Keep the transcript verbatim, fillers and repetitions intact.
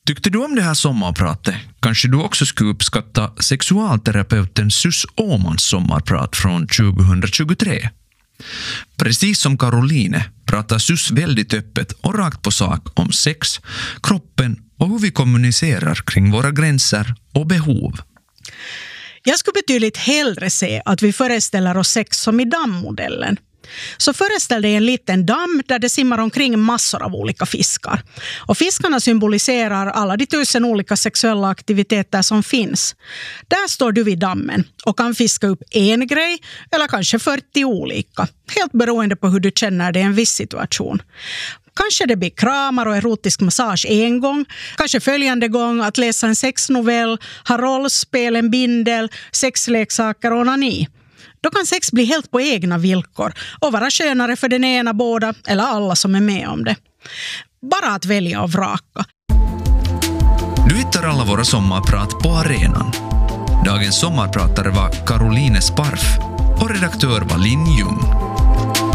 Tyckte du om det här sommarpratet? Kanske du också skulle uppskatta sexualterapeuten Sus Åmans sommarprat från tjugohundratjugotre. Precis som Caroline pratar Sus väldigt öppet och rakt på sak om sex, kroppen och hur vi kommunicerar kring våra gränser och behov. Jag skulle betydligt hellre se att vi föreställer oss sex som i dammmodellen. Så föreställ dig en liten damm där det simmar omkring massor av olika fiskar. Och fiskarna symboliserar alla de tusen olika sexuella aktiviteter som finns. Där står du vid dammen och kan fiska upp en grej eller kanske fyrtio olika. Helt beroende på hur du känner dig i en viss situation. Kanske det blir kramar och erotisk massage en gång. Kanske följande gång att läsa en sexnovell, ha rollspel, en bindel, sexleksaker och onani. Då kan sex bli helt på egna villkor och vara skönare för den ena, båda eller alla som är med om det. Bara att välja och vraka. Du hittar alla våra sommarprat på arenan. Dagens sommarpratare var Caroline Sparf och redaktör var Lin Jung.